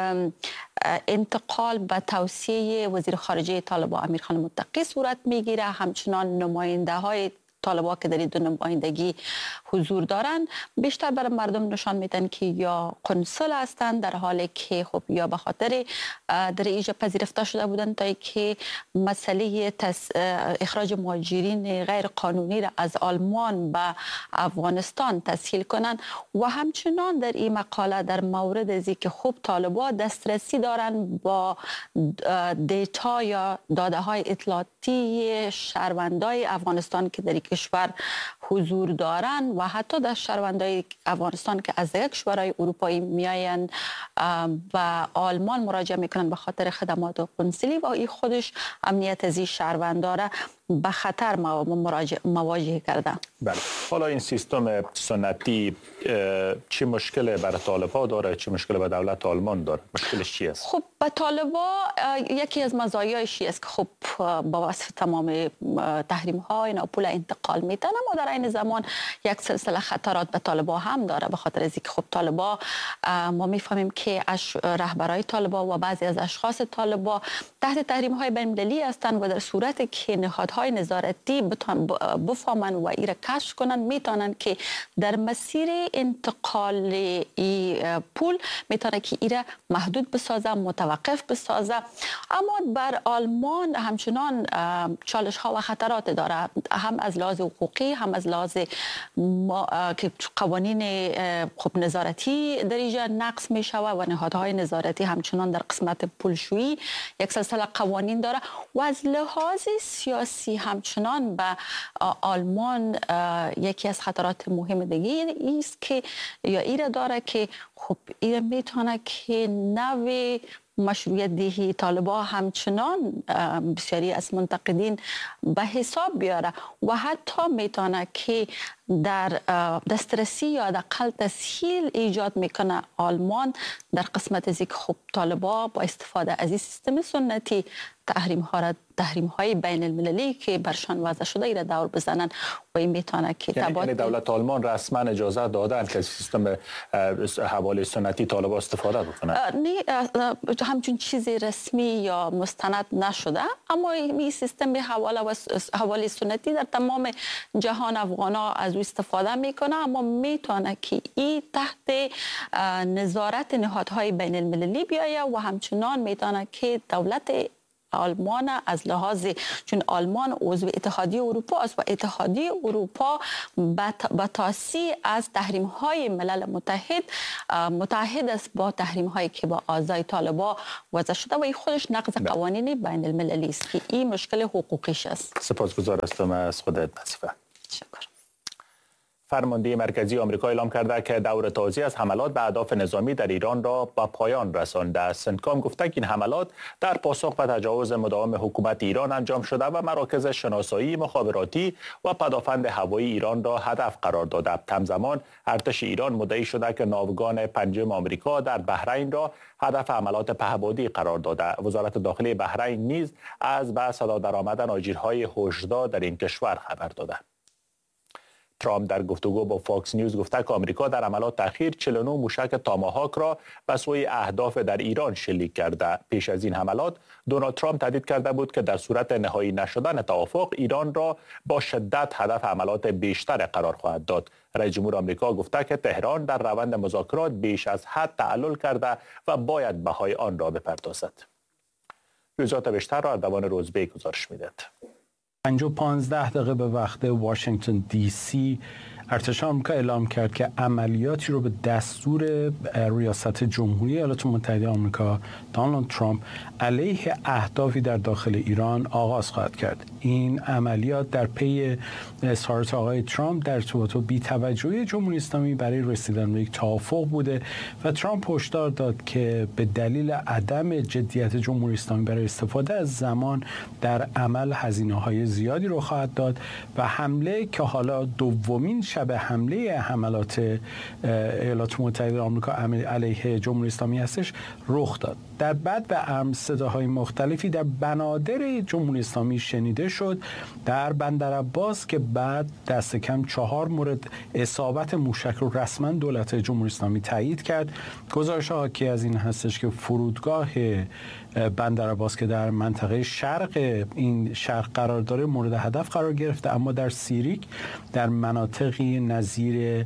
انتقال به توصیه وزیر خارجه طالبان امیرخان متقی صورت میگیره، همچنان نماینده های طالبان که در این دو نمایندگی حضور دارند بیشتر برای مردم نشان میدن که یا قنصل هستند، در حالی که خب یا به خاطر در اینجا پذیرفته شده بودند تا که مسئله اخراج مهاجرین غیر قانونی را از آلمان به افغانستان تسهیل کنند و همچنان در این مقاله در مورد ازی که خب طالبان دسترسی دارند با دیتا یا داده های اطلاعاتی شهروندای افغانستان که در کشور حضور دارند و حتی در شهروندای افغانستان که از یک کشورهای اروپایی میآیند و آلمان مراجعه میکنند به خاطر خدمات قنصلی و این خودش امنیت از این شهروندان را به خطر مواجه کرده. بله. حالا این سیستم سنتی چه مشکل برای طالبان داره، چه مشکل برای دولت آلمان داره؟ مشکلش چی است؟ خب به طالبان یکی از مزایایش است که خب با واسطه تمام تحریم ها اینا پول انتقال میدن، اما در این زمان یک سلسله خطرات به طالبان هم داره، به خاطر از اینکه خب طالبان ما میفهمیم که رهبرای طالبان و بعضی از اشخاص طالبان تحت تحریم های بین المللی هستند و در صورتی که نهادهای نظارتی بفهمن و ایره کشف کنن میتونن که در مسیر انتقال پول میتونه که ایره محدود بسازه، متوقف بسازه. اما بر آلمان همچنان چالش ها و خطرات داره، هم از لحاظ حقوقی هم از لحاظ که قوانین خب نظارتی در اینجا نقض میشوه و نهادهای نظارتی همچنان در قسمت پولشویی یک سلسله قوانین داره و از لحاظ سیاسی همچنان به آلمان یکی از خطرات مهم دیگه است که یا ایره داره که خب ایره میتونه که نوع مشروعیت دهی طالبان همچنان بسیاری از منتقدین به حساب بیاره و حتی میتونه که در دسترسی یا حداقل تسهیل ایجاد میکنه آلمان در قسمت از اینکه خب طالبان با استفاده از این سیستم سنتی تحریم های بین المللی که برشان وضع شده ایره دور بزنن و این میتونه که یعنی دولت آلمان رسما اجازه دادن که سیستم حواله سنتی طالبان استفاده بکنن؟ نه، همچون چیزی رسمی یا مستند نشده، اما این سیستم حواله سنتی در تمام جهان افغانا از استفاده میکنه، اما میتونه که این تحت نظارت نهادهای بین المللی بیایه و همچنان میتونه که دولت آلمان از لحاظ چون آلمان عضو اتحادیه اروپا است و اتحادیه اروپا با تاسیس از تحریم های ملل متحد است با تحریم هایی که با اعضای طالبان وضع شده و این خودش نقض قوانین بین المللی است که این مشکل حقوقیش است. سپاسگزار هستم از خودت نصیفه. شکر. فرمانده مرکزی آمریکا اعلام کرده که دور تازه از حملات به اهداف نظامی در ایران را به پایان رسانده است. سنتکام گفته که این حملات در پاسخ به تجاوز مداوم حکومت ایران انجام شده و مراکز شناسایی مخابراتی و پدافند هوایی ایران را هدف قرار داده. همزمان ارتش ایران مدعی شده که ناوگان پنجم آمریکا در بحرین را هدف حملات پهپادی قرار داده. وزارت داخلی بحرین نیز از به صدا درآمدن آژیرهای هشدار در این کشور خبر داده. ترامپ در گفتگو با فاکس نیوز گفته که آمریکا در حملات اخیر 49 موشک تاماهاک را به سوی اهداف در ایران شلیک کرده. پیش از این حملات دونالد ترامپ تهدید کرده بود که در صورت نهایی نشدن توافق ایران را با شدت هدف حملات بیشتر قرار خواهد داد. رئیس جمهور آمریکا گفته که تهران در روند مذاکرات بیش از حد تعلل کرده و باید بهای آن را بپردازد. جزئیات بیشتر را اردوان روزبه گزارش می‌دهد. 5:15 به وقت واشنگتن دی سی ارتش آمریکا اعلام کرد که عملیاتی رو به دستور ریاست جمهوری ایالات متحده آمریکا دونالد ترامپ علیه اهدافی در داخل ایران آغاز خواهد کرد. این عملیات در پی اظهارات آقای ترامپ در ارتباط با بی‌توجهی جمهوری اسلامی برای رسیدن به یک توافق بوده و ترامپ هشدار داد که به دلیل عدم جدیت جمهوری اسلامی برای استفاده از زمان در عمل هزینه‌های زیادی رو خواهد داد و حمله که حالا دومین شب حمله حملات ایالات متحده آمریکا علیه جمهوری اسلامی هستش رخ داد. در بعد به امر صداهای مختلفی در بنادر جمهوری اسلامی شنیده شد، در بندر عباس که بعد دست کم 4 مورد اصابت موشک رو رسما دولت جمهوری اسلامی تایید کرد. گزارش حاکی از این هستش که فرودگاه بندر عباس که در منطقه شرق قرار داره مورد هدف قرار گرفته، اما در سیریک در مناطقی نظیر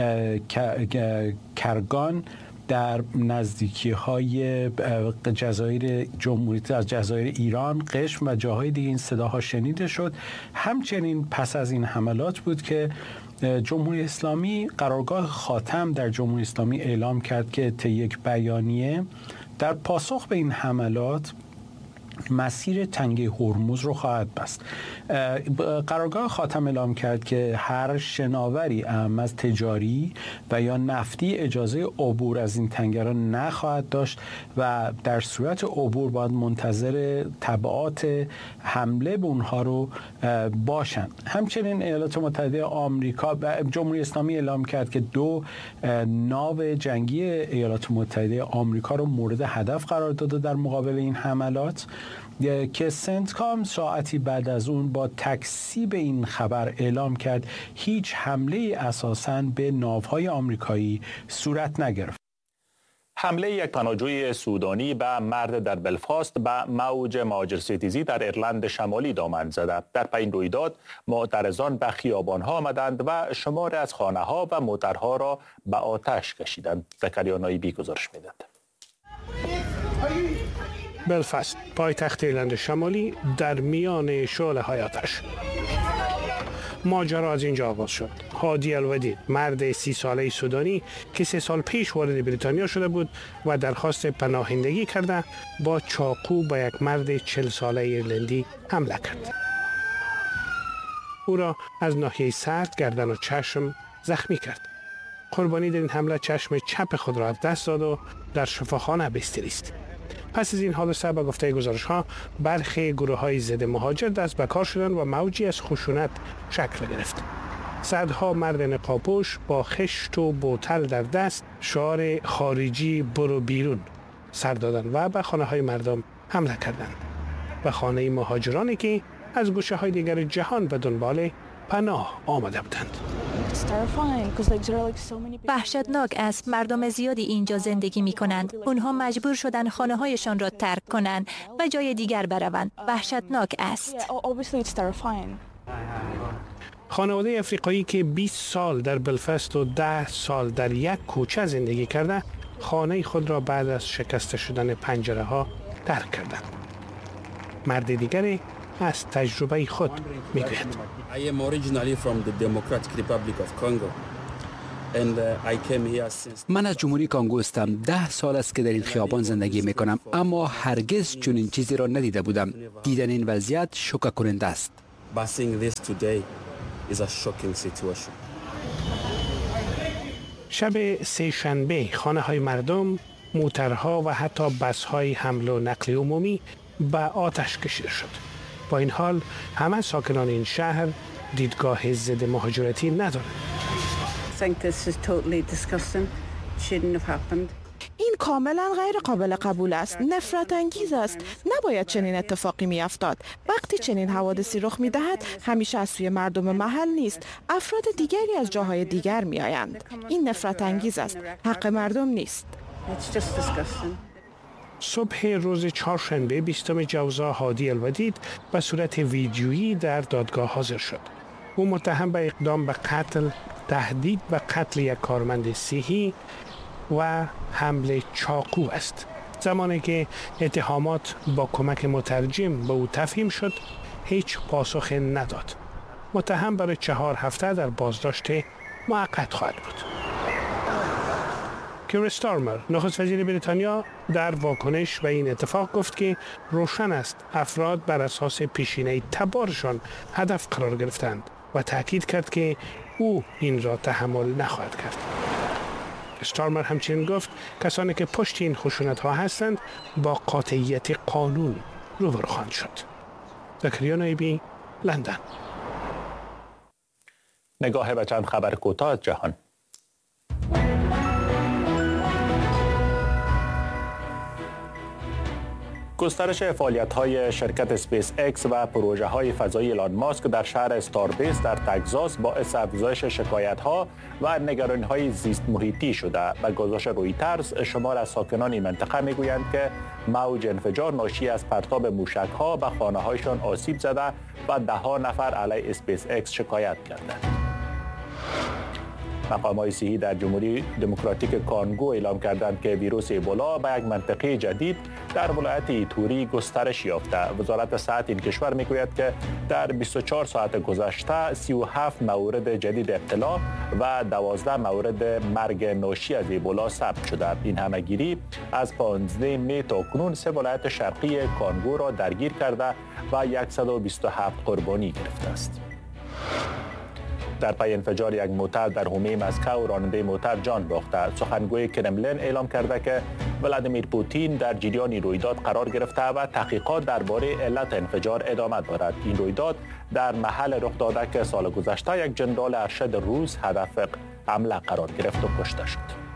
کرگان در نزدیکی های جزایر جمهوری از جزایر ایران، قشم و جاهای دیگه این صداها شنیده شد. همچنین پس از این حملات بود که جمهوری اسلامی، قرارگاه خاتم در جمهوری اسلامی اعلام کرد که طی یک بیانیه در پاسخ به این حملات مسیر تنگه هرمز رو خواهد بست. قرارگاه خاتم اعلام کرد که هر شناوری اهم از تجاری و یا نفتی اجازه عبور از این تنگه را نخواهد داشت و در صورت عبور باید منتظر تبعات حمله به اونها رو باشند. همچنین ایالات متحده آمریکا و جمهوری اسلامی اعلام کرد که 2 ناو جنگی ایالات متحده آمریکا رو مورد هدف قرار داده در مقابل این حملات، که سنتکام ساعتی بعد از اون با تکذیب این خبر اعلام کرد هیچ حمله اساساً به ناوهای آمریکایی صورت نگرفت. حمله یک پناهجوی سودانی به مرد در بلفاست به موج مهاجرستیزی در ایرلند شمالی دامن زده. در پی این رویداد معترضان به خیابان‌ها آمدند و شماری از خانه‌ها و موترها را به آتش کشیدند. زکریا نایبی گزارش می‌دهد. بلفاست، پایتخت ایرلند شمالی، در میان شعله‌های آتش. ماجرا از اینجا آغاز شد. هادی الودید، مرد 30 ساله سودانی که 3 سال پیش وارد بریتانیا شده بود و درخواست پناهندگی کرده، با چاقو به یک مرد 40 ساله ایرلندی حمله کرد. او را از ناحیه سر، گردن و چشم زخمی کرد. قربانی در این حمله چشم چپ خود را از دست داد و در شفاخانه بستری است. پس از این حادثه به گفته گزارش‌ها برخی گروه‌های ضد مهاجر دست به کار شدند و موجی از خشونت شکل گرفت. صدها مرد نقاب‌پوش با خشت و بوتل در دست شعار خارجی برو بیرون سر دادند و به خانه‌های مردم حمله کردند. به خانه مهاجرانی که از گوشه‌های دیگر جهان به دنبال پناه آمده بودند. وحشتناک است. مردم زیادی اینجا زندگی می کنند. اونها مجبور شدن خانه هایشان را ترک کنند و جای دیگر بروند. وحشتناک است. خانواده افریقایی که 20 سال در بلفاست و 10 سال در یک کوچه زندگی کرده، خانه خود را بعد از شکسته شدن پنجره ها ترک کردند. مرد دیگری از تجربه خود میگوید. من از جمهوری کانگو هستم. 10 سال است که در این خیابان زندگی میکنم، اما هرگز چنین چیزی را ندیده بودم. دیدن این وضعیت شوکه کننده است. شب سه‌شنبه خانه های مردم، موترها و حتی بس های حمل و نقل عمومی به آتش کشیده شد. با این حال همه ساکنان این شهر دیدگاه ضد مهاجرتی ندارند. این کاملا غیر قابل قبول است. نفرت انگیز است. نباید چنین اتفاقی می افتاد. وقتی چنین حوادثی رخ می دهد همیشه از سوی مردم محل نیست، افراد دیگری از جاهای دیگر می آیند. این نفرت انگیز است. حق مردم نیست. صبح روز چهارشنبه 20 جوزا هادی الودید به صورت ویدیویی در دادگاه حاضر شد. او متهم به اقدام به قتل، تهدید به قتل یک کارمند صحی و حمله چاقو است. زمانی که اتهامات با کمک مترجم به او تفهیم شد، هیچ پاسخ نداد. متهم برای 4 هفته در بازداشت موقت خواهد بود. کیر استارمر، نخست وزیر بریتانیا، در واکنش به این اتفاق گفت که روشن است افراد بر اساس پیشینه تبارشان هدف قرار گرفتند و تاکید کرد که او این را تحمل نخواهد کرد. استارمر همچنین گفت کسانی که پشت این خشونت ها هستند با قاطعیت قانون روبرو خواهند شد. زکریا نایبی، لندن. نگاه به چند خبر کوتاه از جهان. گسترش فعالیت‌های شرکت اسپیس اکس و پروژه‌های فضایی ایلان ماسک در شهر استاربیس در تگزاس باعث افزایش شکایت‌ها و نگرانی‌های زیست محیطی شده. به گزارش رویترز، شمار از ساکنان این منطقه می‌گویند که موج انفجار ناشی از پرتاب موشک‌ها به خانه‌هایشان آسیب زده و ده‌ها نفر علیه اسپیس اکس شکایت کردند. مقام‌های صحی در جمهوری دموکراتیک کانگو اعلام کردند که ویروس ایبولا به یک منطقه جدید در ولایت ایتوری گسترش یافته. وزارت صحت این کشور میگوید که در 24 ساعت گذشته 37 مورد جدید ابتلا و 12 مورد مرگ ناشی از ایبولا ثبت شده. این همهگیری از 15 می تا کنون 3 ولایت شرقی کانگو را درگیر کرده و 127 قربانی گرفته است. در پی انفجار یک موتر در حومه مسکو راننده موتر جان باخته. سخنگوی کرملین اعلام کرده که ولادیمیر پوتین در جریان رویداد قرار گرفته و تحقیقات درباره علت انفجار ادامه دارد. این رویداد در محل رخ داده که سال گذشته یک جنرال ارشد روس هدف حمله قرار گرفت و کشته شد.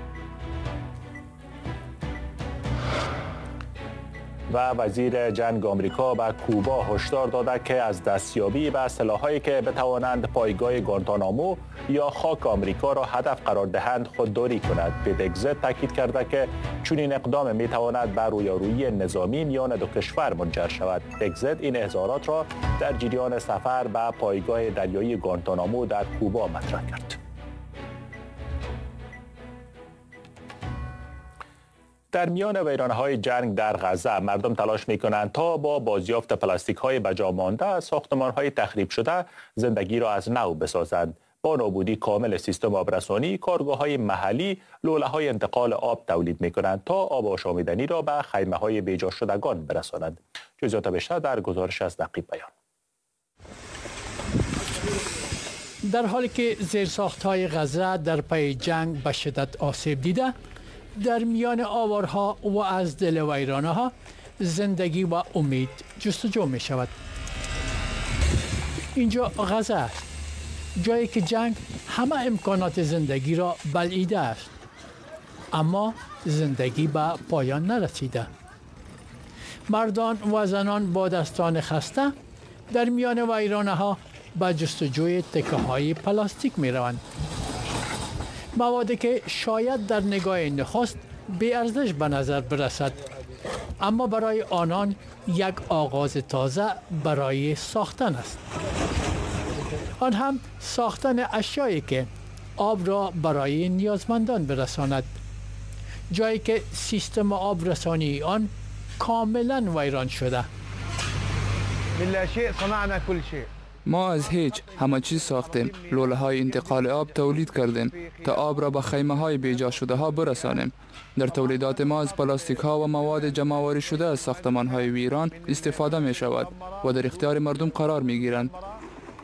و وزیر جنگ آمریکا به کوبا هشدار داده که از دستیابی به سلاح‌هایی که بتوانند پایگاه گوانتانامو یا خاک آمریکا را هدف قرار دهند خودداری کند. پدگزت تاکید کرده که چنین اقدام میتواند به رویارویی نظامی میان دو کشور منجر شود. پدگزت این اظهارات را در جریان سفر به پایگاه دریایی گوانتانامو در کوبا مطرح کرد. در میان ویرانه‌های جنگ در غزه مردم تلاش می‌کنند تا با بازیافت پلاستیک‌های بجا مانده از ساختمان‌های تخریب شده زندگی را از نو بسازند. با نابودی کامل سیستم آبرسانی، کارگاه‌های محلی لوله‌های انتقال آب تولید می‌کنند تا آب آشامیدنی را به خیمه‌های بیجا شدگان برسانند. جزئیات بیشتر در گزارش از نقیب بیان. در حالی که زیرساخت‌های غزه در پی جنگ به شدت آسیب دیده، در میان آوارها و از دل ویرانه‌ها زندگی و امید جستجو می شود. اینجا غزه است، جایی که جنگ همه امکانات زندگی را بلعیده است، اما زندگی به پایان نرسیده. مردان و زنان با دستان خسته در میان ویرانه‌ها به جستجوی تکه‌های پلاستیک می روند. موادی که شاید در نگاه نخست بی ارزش به نظر برسد، اما برای آنان یک آغاز تازه برای ساختن است. آن هم ساختن اشیایی که آب را برای نیازمندان برساند، جایی که سیستم آب رسانی آن کاملا ویران شده. بلا شیء صنعنا كل شيء. ما از هیچ همه چیز ساختیم. لوله های انتقال آب تولید کردیم تا آب را به خیمه های بیجا شده ها برسانیم. در تولیدات ما از پلاستیک ها و مواد جمع‌آوری شده از ساختمان های ویران استفاده می شود و در اختیار مردم قرار می گیرند.